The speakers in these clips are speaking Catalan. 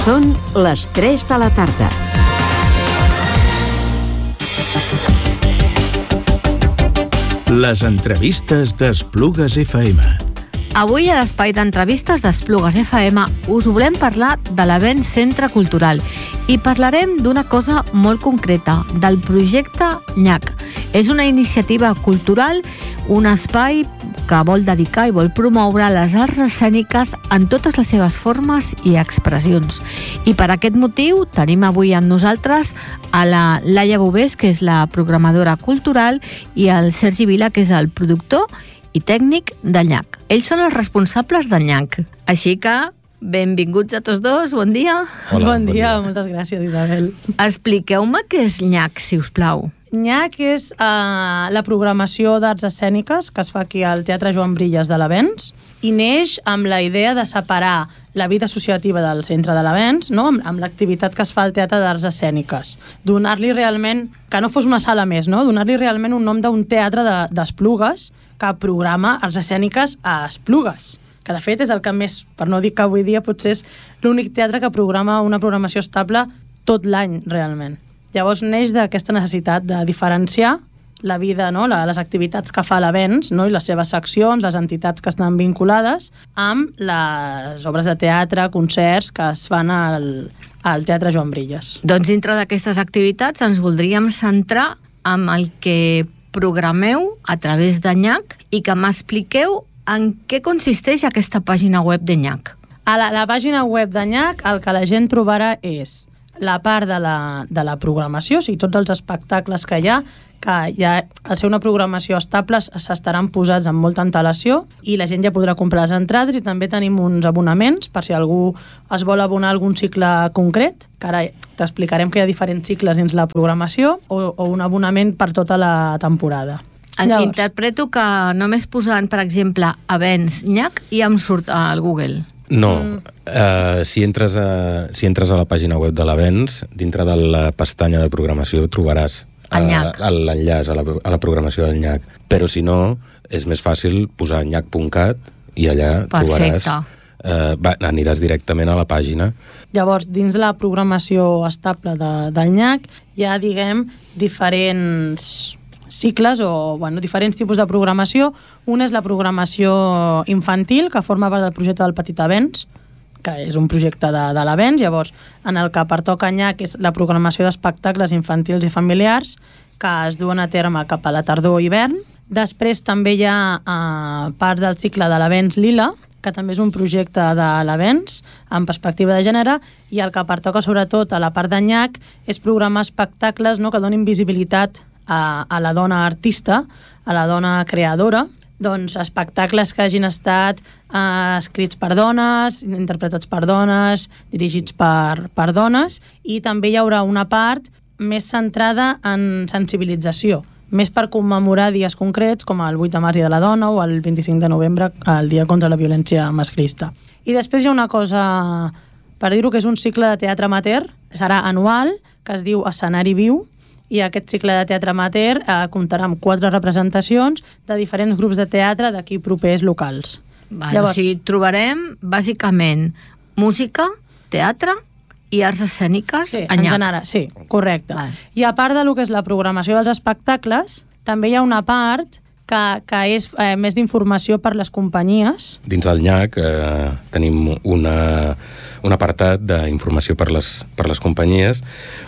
Són les 3 de la tarda. Les entrevistes d'Esplugues FM. Avui a l'espai d'entrevistes d'Esplugues FM us volem parlar de l'Avent Centre Cultural i parlarem d'una cosa molt concreta, del projecte NYAC. És una iniciativa cultural, un espai que vol dedicar i vol promoure les arts escèniques en totes les seves formes i expressions. I per aquest motiu tenim avui amb nosaltres a la Laia Bovés, que és la programadora cultural, i el Sergi Vila, que és el productor i tècnic de NYAC. Ells són els responsables de NYAC. Així que, benvinguts a tots dos, bon dia. Hola, bon dia, moltes gràcies, Isabel. Expliqueu-me què és NYAC, si us plau. NYAC és la programació d'arts escèniques que es fa aquí al Teatre Joan Brillas de l'Avenç i neix amb la idea de separar la vida associativa del centre de l'Avenç, no? amb l'activitat que es fa al Teatre d'Arts Escèniques. Donar-li realment, que no fos una sala més, no? Donar-li realment un nom d'un teatre d'Esplugues que programa arts escèniques a Esplugues, que de fet és el que més, per no dir que avui dia potser és l'únic teatre que programa una programació estable tot l'any realment. Llavors neix d'aquesta necessitat de diferenciar la vida, no? les activitats que fa l'Avenç, no? I les seves seccions, les entitats que estan vinculades amb les obres de teatre, concerts que es fan al Teatre Joan Brillas. Doncs dintre d'aquestes activitats ens voldríem centrar en el que programeu a través de NYAC i que m'expliqueu en què consisteix aquesta pàgina web de NYAC. A la pàgina web de NYAC el que la gent trobarà és la part de la programació, o sigui, tots els espectacles que hi ha, que ja, al ser una programació estable, s'estaran posats amb molta antelació i la gent ja podrà comprar les entrades, i també tenim uns abonaments per si algú es vol abonar algun cicle concret, que ara t'explicarem que hi ha diferents cicles dins la programació, o un abonament per tota la temporada. Llavors, interpreto que només posant, per exemple, Avenç NYAC i em surt al Google. No, si entres a la pàgina web de l'Avenç, dintre de la pestanya de programació trobaràs l'enllaç a la programació del NYAC. Però si no, és més fàcil posar nyac.cat i allà trobaràs, aniràs directament a la pàgina. Llavors, dins la programació estable del NYAC hi ha, diguem, diferents cicles o diferents tipus de programació. Un és la programació infantil, que forma part del projecte del Petit Avenç, que és un projecte de l'Avenç. Llavors, en el que pertoca NYAC és la programació d'espectacles infantils i familiars que es duen a terme cap a la tardor i hivern. Després també hi ha part del cicle de l'Avenç Lila, que també és un projecte de l'Avenç amb perspectiva de gènere, i el que pertoca sobretot a la part de NYAC és programar espectacles, no?, que donin visibilitat a la dona artista, a la dona creadora. Doncs espectacles que hagin estat escrits per dones, interpretats per dones, dirigits per dones, i també hi haurà una part més centrada en sensibilització, més per commemorar dies concrets com el 8 de març de la dona o el 25 de novembre, el dia contra la violència masclista. I després hi ha una cosa, per dir-ho, que és un cicle de teatre amateur, serà anual, que es diu Escenari Viu, i aquest cicle de teatre amateur comptarà amb 4 representacions de diferents grups de teatre d'aquí propers locals. Llavors, o sigui, trobarem bàsicament música, teatre i arts escèniques a NYAC. En general, sí, correcte. I a part de lo que és la programació dels espectacles, també hi ha una part que és més d'informació per les companyies. Dins del NYAC tenim un apartat d'informació per les companyies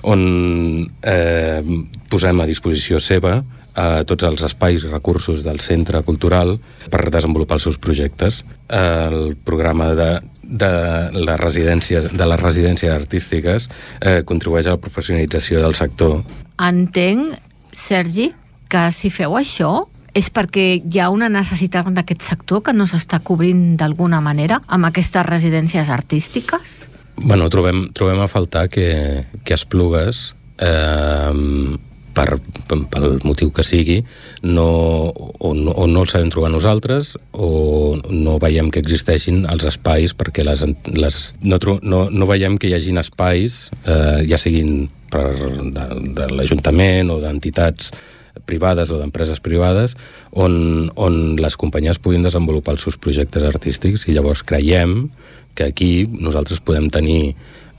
on posem a disposició seva tots els espais i recursos del centre cultural per desenvolupar els seus projectes. El programa de les residències artístiques contribueix a la professionalització del sector. Entenc, Sergi, que si feu això és perquè hi ha una necessitat d'aquest sector que no s'està cobrint d'alguna manera amb aquestes residències artístiques? Bueno, trobem a faltar que Esplugues, pel motiu que sigui, no el sabem trobar nosaltres o no veiem que existeixin els espais perquè no veiem que hi hagin espais, ja siguin de l'Ajuntament o d'entitats privades o d'empreses privades on les companyies puguin desenvolupar els seus projectes artístics, i llavors creiem que aquí nosaltres podem tenir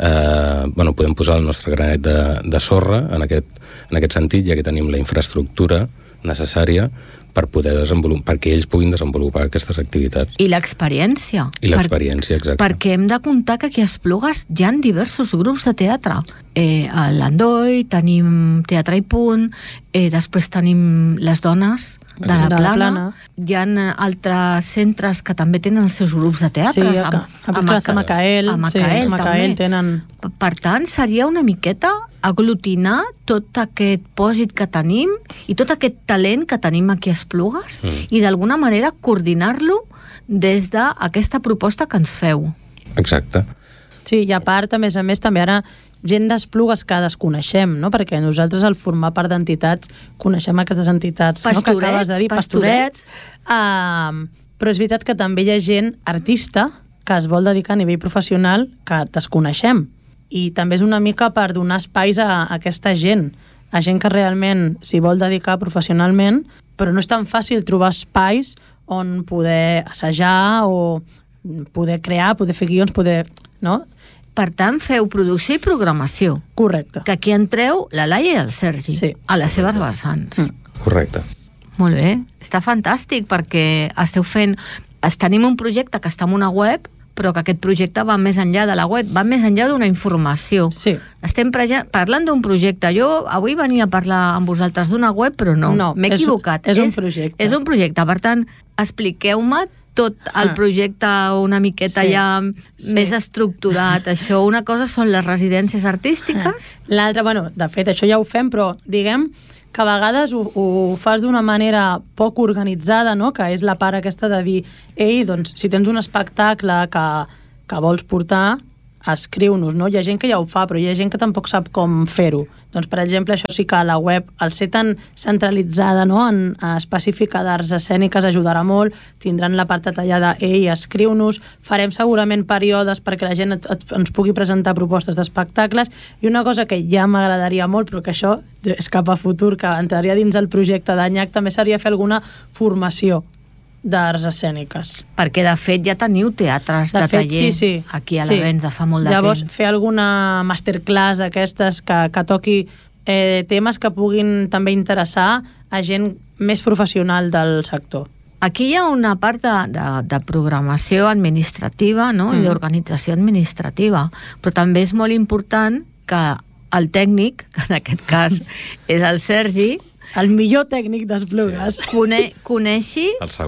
podem posar el nostre granet de sorra en aquest sentit, ja que tenim la infraestructura necessària per poder perquè ells puguin desenvolupar aquestes activitats. I l'experiència. Exacte. Perquè hem de comptar que aquí a Esplugues hi ha diversos grups de teatre. A l'Andoi tenim Teatre i Punt, després tenim les dones de la Plana. Hi ha altres centres que també tenen els seus grups de teatre. Sí, a Macael. A Macael tenen. Per tant, seria una miqueta aglutinar tot aquest pòsit que tenim i tot aquest talent que tenim aquí a Esplugues i d'alguna manera coordinar-lo des d'aquesta proposta que ens feu. Exacte. Sí, i a part, a més, també ara gent d'Esplugues que desconeixem, no? Perquè nosaltres al formar part d'entitats coneixem aquestes entitats que acabes de dir, pastorets. Però és veritat que també hi ha gent artista que es vol dedicar a nivell professional que desconeixem. I també és una mica per donar espais a aquesta gent, a gent que realment s'hi vol dedicar professionalment, però no és tan fàcil trobar espais on poder assajar o poder crear, poder fer guions, no? Per tant, feu producció i programació. Correcte. Que aquí entreu la Laia i el Sergi, sí, a les seves vessants. Correcte. Molt bé, està fantàstic perquè esteu fent... Tenim un projecte que està en una web, però que aquest projecte va més enllà de la web, va més enllà d'una informació. Sí. Estem parlant d'un projecte. Jo avui venia a parlar amb vosaltres d'una web, però no m'he equivocat. És un projecte. És un projecte. Per tant, expliqueu-me tot el projecte una miqueta ja més estructurat. Això, una cosa són les residències artístiques. L'altra, de fet, això ja ho fem, però diguem que a vegades ho fas d'una manera poc organitzada, no? Que és la part aquesta de dir, doncs, si tens un espectacle que vols portar, escriu-nos, no? Hi ha gent que ja ho fa, però hi ha gent que tampoc sap com fer-ho. Doncs, per exemple, això sí que a la web, al ser tan centralitzada, no?, en específica d'arts escèniques, ajudarà molt, tindran la part detallada, escriu-nos, farem segurament períodes perquè la gent ens pugui presentar propostes d'espectacles, i una cosa que ja m'agradaria molt, però que això és cap a futur, que entraria dins el projecte d'Anyac, també seria fer alguna formació d'arts escèniques. Perquè, de fet, ja teniu teatres de taller aquí a l'Avenç de fa molt de temps. Llavors, fer alguna masterclass d'aquestes que toqui temes que puguin també interessar a gent més professional del sector. Aquí hi ha una part de programació administrativa, no? I d'organització administrativa, però també és molt important que el tècnic, que en aquest cas és el Sergi, el millor tècnic d'Esplugues, coneixi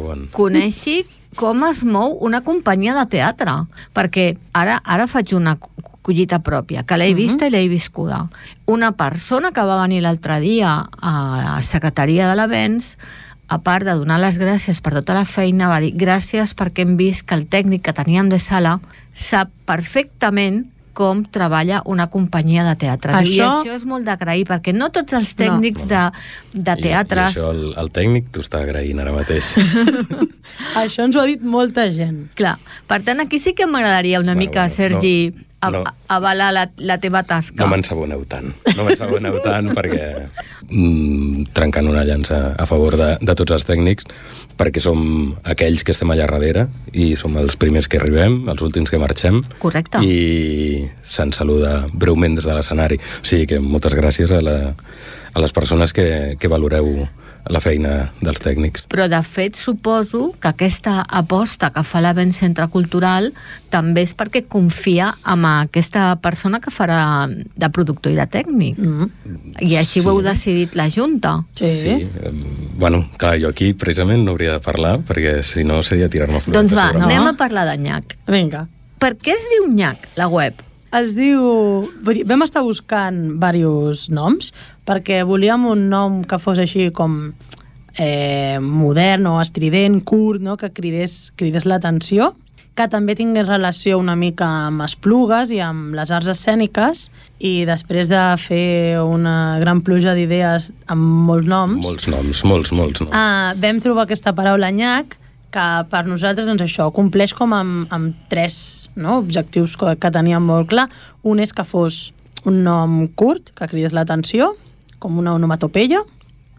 com es mou una companyia de teatre, perquè ara faig una collita pròpia, que l'he vista i l'he viscuda. Una persona que va venir l'altre dia a la secretaria de l'Avenç, a part de donar les gràcies per tota la feina, va dir gràcies perquè hem vist que el tècnic que teníem de sala sap perfectament com treballa una companyia de teatre. I això és molt d'agrair, perquè no tots els tècnics de teatres... I això el tècnic t'ho està agraint ara mateix. Això ens ho ha dit molta gent. Clar. Per tant, aquí sí que m'agradaria una mica, Sergi, avalar la teva tasca. No m'ensaboneu tant, perquè trencant una llança a favor de tots els tècnics, perquè som aquells que estem allà darrere i som els primers que arribem, els últims que marxem. Correcte. I se'ns saluda breument des de l'escenari. O sigui que moltes gràcies a les persones que valoreu la feina dels tècnics. Però, de fet, suposo que aquesta aposta que fa l'Avenç Centre Cultural també és perquè confia en aquesta persona que farà de productor i de tècnic. I així ho heu decidit la Junta. Sí. Bueno, clar, jo aquí precisament no hauria de parlar, perquè si no seria tirar-me flors. Doncs va, anem a parlar d'Anyac. Vinga. Per què es diu Anyac, la web? Es diu... Vam estar buscant diversos noms, perquè volíem un nom que fos així com modern o estrident, curt, no? Que cridés l'atenció, que també tingués relació una mica amb Esplugues i amb les arts escèniques, i després de fer una gran pluja d'idees amb molts noms... Molts noms. Vam trobar aquesta paraula Anyac, que per nosaltres, doncs això, compleix com amb tres objectius que teníem molt clar. Un és que fos un nom curt, que cridés l'atenció, com una onomatopeia.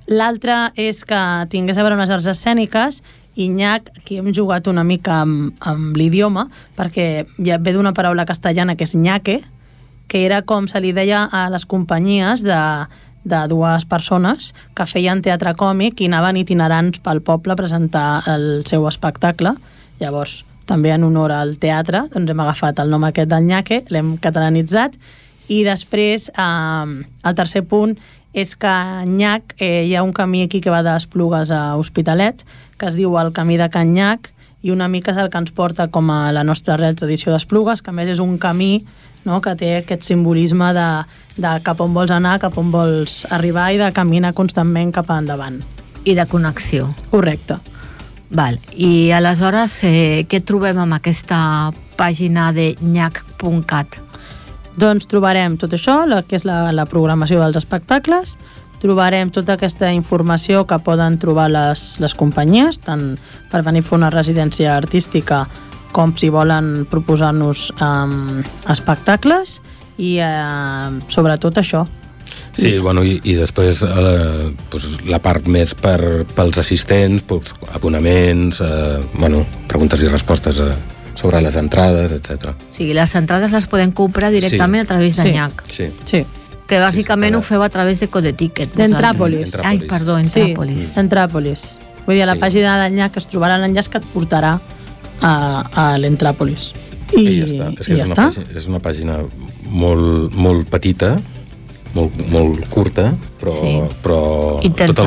L'altre és que tingués a veure unes arts escèniques, i Nyac, aquí hem jugat una mica amb l'idioma, perquè ja ve d'una paraula castellana que és ñaque, que era com se li deia a les companyies de dues persones que feien teatre còmic i anaven itinerants pel poble a presentar el seu espectacle. Llavors, també en honor al teatre, doncs hem agafat el nom aquest del ñaque, l'hem catalanitzat, i després el tercer punt és que a Nyac hi ha un camí aquí que va d'Esplugues a Hospitalet, que es diu el Camí de Can Nyac, i una mica és el que ens porta com a la nostra real tradició d'Esplugues, que a més és un camí, no?, que té aquest simbolisme de cap on vols anar, cap on vols arribar i de caminar constantment cap endavant. I de connexió. Correcte. Val. I aleshores, què trobem amb aquesta pàgina de nyac.cat? Doncs trobarem tot això, que és la programació dels espectacles, trobarem tota aquesta informació que poden trobar les companyies, tant per venir a fer una residència artística com si volen proposar-nos espectacles, i sobretot això. Sí, bueno, i després la part més pels assistents, abonaments, preguntes i respostes sobre les entrades, etc. O sigui, les entrades les podem comprar directament a través de Nyac. Sí. Que bàsicament ho feu a través de Codeticket. D'Entràpolis. Ai, perdó, Entràpolis. Sí, Entràpolis. Vull dir, a la pàgina del Nyac es trobarà l'enllaç que et portarà a l'Entràpolis. I ja està. És una pàgina molt, molt petita, molt curta, però intensa.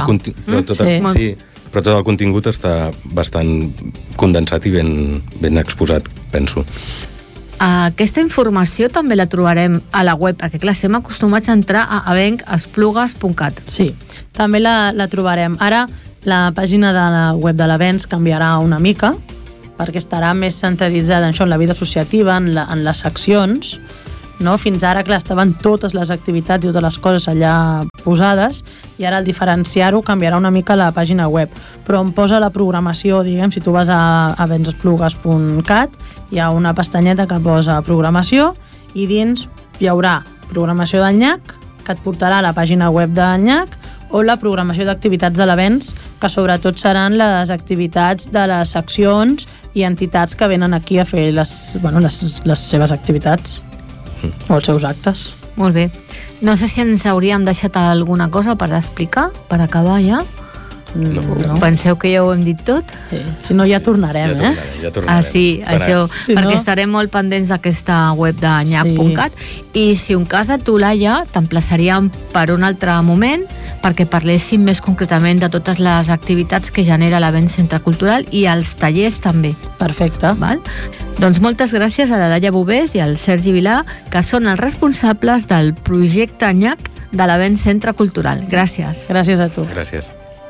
Però tot el contingut està bastant condensat i ben exposat, penso. Aquesta informació també la trobarem a la web, perquè clar, estem acostumats a entrar a avenc.esplugues.cat. Sí, també la trobarem. Ara la pàgina de la web de l'Avenç canviarà una mica, perquè estarà més centralitzada en això, en la vida associativa, en les seccions, no? Fins ara, clar, estaven totes les activitats i totes les coses allà posades, i ara al diferenciar-ho canviarà una mica la pàgina web, però on posa la programació, diguem, si tu vas a avencsesplugues.cat, hi ha una pestanyeta que posa programació, i dins hi haurà programació del Nyac, que et portarà a la pàgina web del Nyac, o la programació d'activitats de l'Avenç, que sobretot seran les activitats de les seccions i entitats que venen aquí a fer les seves activitats o els seus actes. Molt bé. No sé si ens hauríem deixat alguna cosa per explicar, per acabar ja. No. Penseu que ja ho hem dit tot? Sí. Si no, ja tornarem, ja tornarem. Sí, això, si perquè no... estarem molt pendents d'aquesta web de nyac.cat, i si un cas a tu, Laia, t'emplaçaríem per un altre moment perquè parléssim més concretament de totes les activitats que genera l'Avenç Centre Cultural i els tallers també. Perfecte. Val? Doncs moltes gràcies a la Laia Bovés i al Sergi Vilà, que són els responsables del projecte Nyac de l'Avenç Centre Cultural. Gràcies. Gràcies a tu. Gràcies.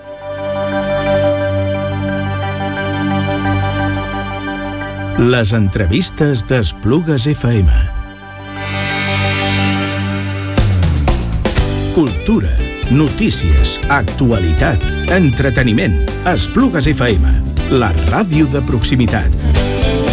Les entrevistes d'Esplugues FM. Cultura, notícies, actualitat, entreteniment. Esplugues FM, la ràdio de proximitat.